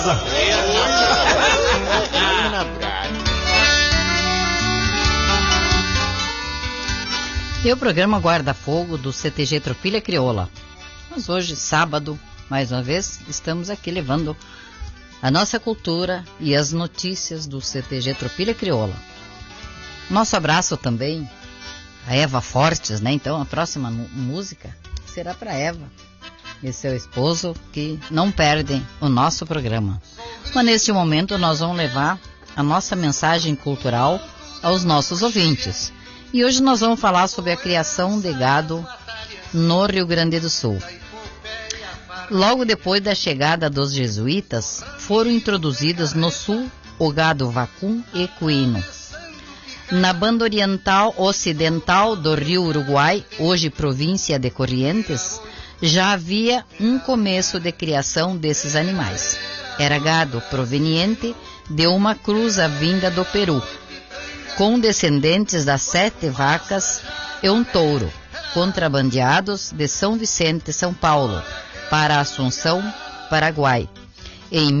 E o programa Guarda-Fogo do CTG Tropilha Crioula. Mas hoje, sábado, mais uma vez, estamos aqui levando a nossa cultura e as notícias do CTG Tropilha Crioula. Nosso abraço também a Eva Fortes, né? Então a próxima música será para Eva e seu esposo, que não perdem o nosso programa. Mas neste momento nós vamos levar a nossa mensagem cultural aos nossos ouvintes. E hoje nós vamos falar sobre a criação de gado no Rio Grande do Sul. Logo depois da chegada dos jesuítas, foram introduzidas no sul o gado vacum e equino. Na banda ocidental do rio Uruguai, hoje província de Corrientes, já havia um começo de criação desses animais. Era gado proveniente de uma cruza vinda do Peru, com descendentes das 7 vacas e um touro, contrabandeados de São Vicente, São Paulo, para Assunção, Paraguai, em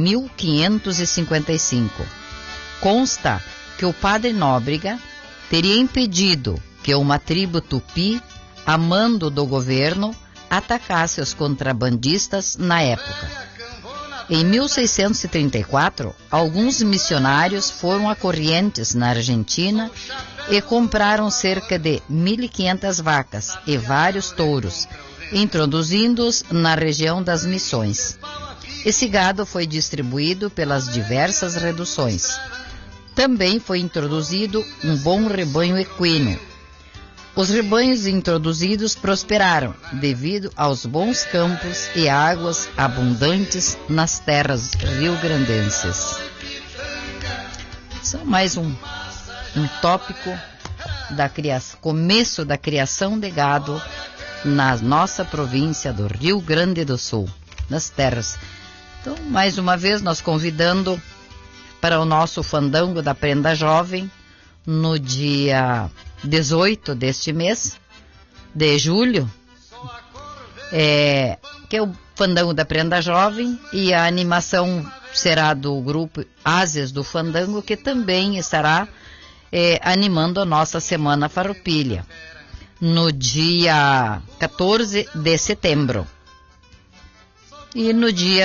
1555. Consta que o padre Nóbrega teria impedido que uma tribo tupi, a mando do governo, atacasse os contrabandistas na época. Em 1634, alguns missionários foram a Corrientes, na Argentina, e compraram cerca de 1.500 vacas e vários touros, introduzindo-os na região das Missões. Esse gado foi distribuído pelas diversas reduções. Também foi introduzido um bom rebanho equino. Os rebanhos introduzidos prosperaram devido aos bons campos e águas abundantes nas terras rio-grandenses. Só mais um tópico da começo da criação de gado na nossa província do Rio Grande do Sul, nas terras. Então, mais uma vez, nós convidando para o nosso fandango da Prenda Jovem, no dia 18 deste mês, de julho, que é o fandango da Prenda Jovem, e a animação será do grupo Ases do Fandango, que também estará animando a nossa Semana Farroupilha, no dia 14 de setembro. E no dia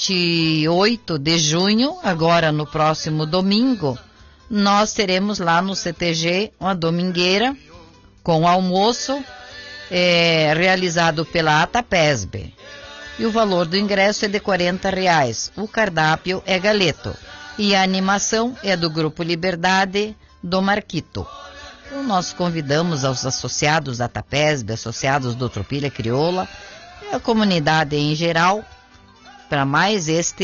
28 de junho, agora no próximo domingo, nós teremos lá no CTG uma domingueira com almoço realizado pela ATAPESB. E o valor do ingresso é de R$40. O cardápio é galeto. E a animação é do Grupo Liberdade do Marquito. Então nós convidamos aos associados da ATAPESB, associados do Tropilha Crioula, e a comunidade em geral, para mais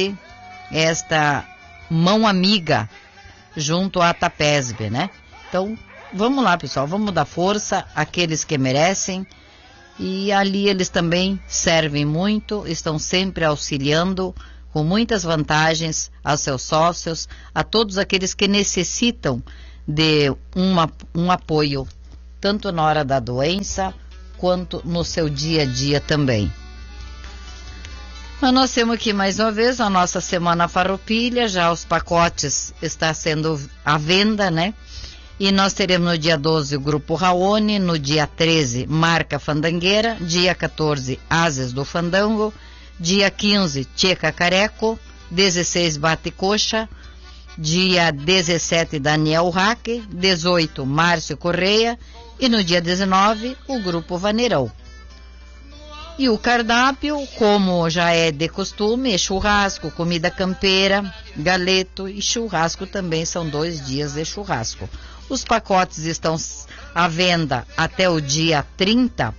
esta mão amiga junto à ATAPESB, né? Então, vamos lá, pessoal, vamos dar força àqueles que merecem, e ali eles também servem muito, estão sempre auxiliando com muitas vantagens aos seus sócios, a todos aqueles que necessitam de um apoio, tanto na hora da doença, quanto no seu dia a dia também. Mas nós temos aqui mais uma vez a nossa Semana Farroupilha, já os pacotes estão sendo à venda, né? E nós teremos no dia 12 o Grupo Raoni, no dia 13 Marca Fandangueira, dia 14 Ases do Fandango, dia 15 Tcheca Careco, 16 Bate Coxa, dia 17 Daniel Raque, 18 Márcio Correia e no dia 19 o Grupo Vaneirão. E o cardápio, como já é de costume, é churrasco, comida campeira, galeto e churrasco também, são 2 dias de churrasco. Os pacotes estão à venda até o dia 30,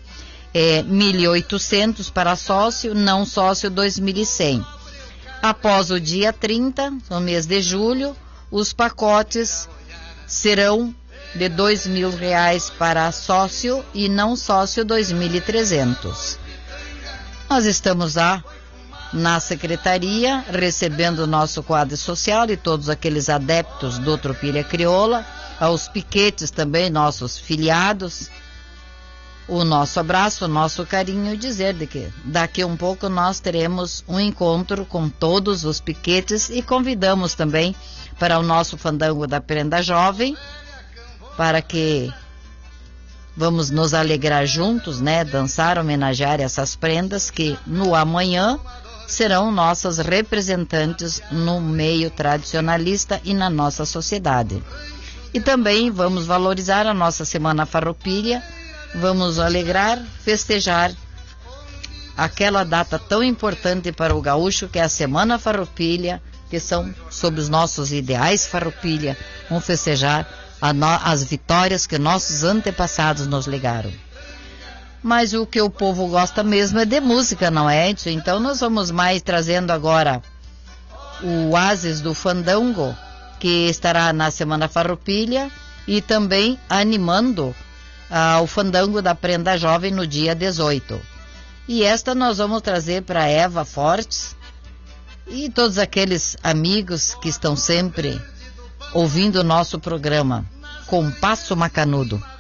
1.800 para sócio, não sócio 2.100. Após o dia 30, no mês de julho, os pacotes serão de R$2.000 para sócio e não sócio 2.300. Nós estamos lá na secretaria recebendo o nosso quadro social e todos aqueles adeptos do Tropilha Crioula, aos piquetes também, nossos filiados, o nosso abraço, o nosso carinho e dizer de que daqui um pouco nós teremos um encontro com todos os piquetes e convidamos também para o nosso fandango da Prenda Jovem, para que vamos nos alegrar juntos, né? Dançar, homenagear essas prendas que no amanhã serão nossas representantes no meio tradicionalista e na nossa sociedade. E também vamos valorizar a nossa Semana Farroupilha, vamos alegrar, festejar aquela data tão importante para o gaúcho que é a Semana Farroupilha, que são sob os nossos ideais Farroupilha, vamos festejar as vitórias que nossos antepassados nos legaram. Mas o que o povo gosta mesmo é de música, não é, Edson? Então nós vamos mais trazendo agora o Oásis do Fandango, que estará na Semana Farroupilha, e também animando o Fandango da Prenda Jovem no dia 18. E esta nós vamos trazer para Eva Fortes e todos aqueles amigos que estão sempre ouvindo o nosso programa, Compasso Macanudo.